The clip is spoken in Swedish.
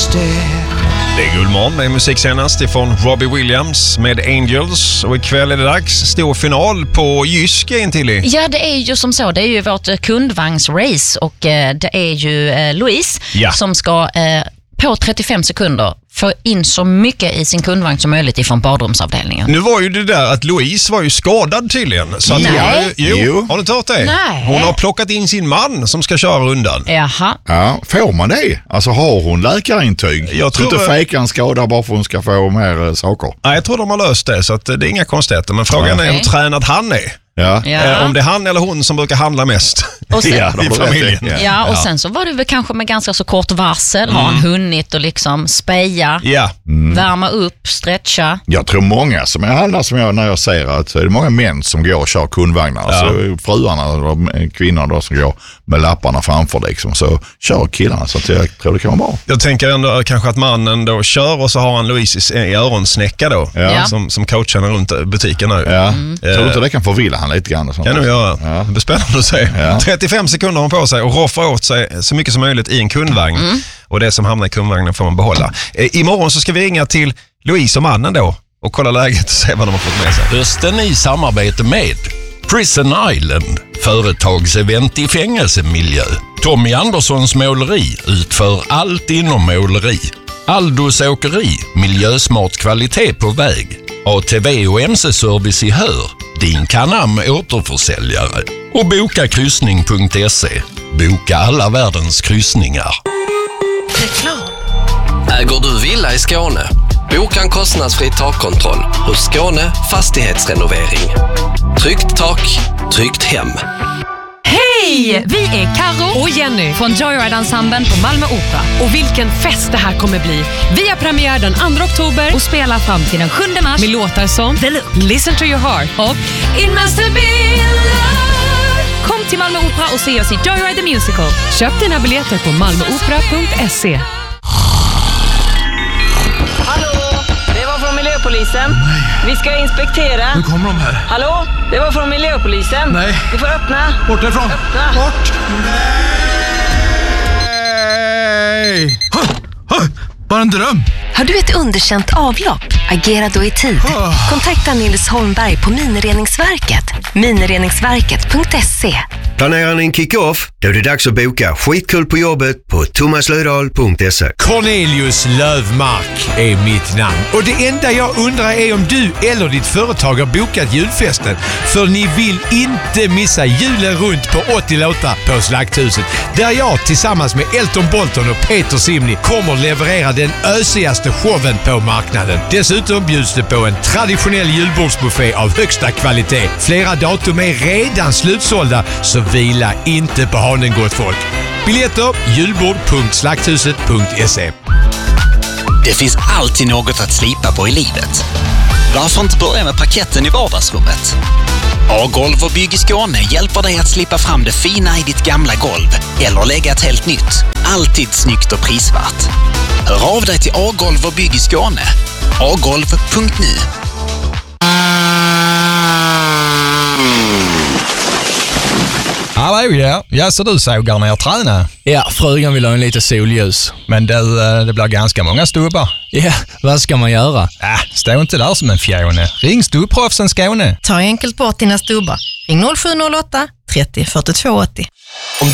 Det är Guldmorgon, det är musik senast ifrån Robbie Williams med Angels. Och ikväll är det dags, stor final på Jysk in till. Ja, det är ju som så, det är ju vårt kundvagnsrace och det är ju Louise som ska på 35 sekunder få in så mycket i sin kundvagn som möjligt ifrån badrumsavdelningen. Nu var ju det där att Louise var ju skadad tydligen. Så att jo, har du hört det? Nej. Hon har plockat in sin man som ska köra rundan. Jaha. Ja, får man det? Alltså har hon läkarintyg? Jag tror inte fejka en skada bara för att hon ska få mer saker. Nej, jag tror de har löst det så att det är inga konstigheter. Men frågan är hur tränad han är. Ja. Om det är han eller hon som brukar handla mest och sen, i familjen. Ja, och sen så var det väl kanske med ganska så kort varsel. Har han hunnit och liksom speja, värma upp, stretcha? Jag tror många som jag handlar som jag när jag ser att så är det många män som går och kör kundvagnar. Ja. Så fruarna och kvinnorna då som går med lapparna framför liksom, så kör killarna, så att jag tror det kan vara bra. Jag tänker ändå kanske att mannen då kör och så har han Louise i öronsnäcka då som coachar runt butiken nu. Ja. Tror du inte det kan förvilla han lite grann? Och sånt. Kan nog göra. Ja. Det blir spännande att se. Ja. 35 sekunder har hon på sig och roffar åt sig så mycket som möjligt i en kundvagn. Och det som hamnar i kundvagnen får man behålla. Imorgon så ska vi ringa till Louise och mannen då och kolla läget och se vad de har fått med sig. Hösten i samarbete med Prison Island, företagsevent i fängelsemiljö. Tommy Anderssons måleri utför allt inom måleri. Aldos åkeri, miljösmart kvalitet på väg. ATV och MC-service i Hör, din Canam återförsäljare. Och bokakryssning.se, boka alla världens kryssningar. Äger du villa i Skåne? Boka en kostnadsfri takkontroll hos Skåne Fastighetsrenovering. Tryggt tak, tryggt hem. Hej! Vi är Karo och Jenny från Joyride-ensemblen på Malmö Opera. Och vilken fest det här kommer bli. Vi har premiär den 2 oktober och spelar fram till den 7 mars med låtar som The Look, Listen to your heart och It must have been love. Kom till Malmö Opera och se oss i Joyride the Musical. Köp dina biljetter på malmoopera.se. Miljöpolisen. Nej. Vi ska inspektera. Nu kommer de här. Hallå? Det var från miljöpolisen. Nej. Du får öppna. Bort därifrån. Öppna. Bort. Nej. Bara en dröm. Har du ett underkänt avlopp? Agera då i tid. Kontakta Nils Holmberg på Minireningsverket. Minireningsverket.se. Planerar ni en kick-off? Då är det dags att boka skitkul på jobbet på thomaslödahl.se. Cornelius Lövmark är mitt namn. Och det enda jag undrar är om du eller ditt företag har bokat julfesten. För ni vill inte missa julen runt på 80 låtar på Slakthuset. Där jag tillsammans med Elton Bolton och Peter Simni kommer leverera den ösigaste showen på marknaden. Dessutom bjuds det på en traditionell julbordsbuffé av högsta kvalitet. Flera datum är redan slutsålda, så vila inte på hanen, gott folk. Biljetter julbord.slakthuset.se. Det finns alltid något att slipa på i livet. Varför inte börja med parketten i vardagsrummet? A-golv och Bygg i Skåne hjälper dig att slippa fram det fina i ditt gamla golv eller lägga ett helt nytt. Alltid snyggt och prisvärt. Hör av dig till A-golv och Bygg i Skåne. agolv.nu. Hallå, ja, så du sågar ner träna? Ja, frugan vill ha en lite solljus. Men det blir ganska många stubbar. Ja, vad ska man göra? Stå inte där som en fjone. Ring Stubbproffsen Skåne. Ta enkelt bort dina stubbar. Ring 0708 30 42 80.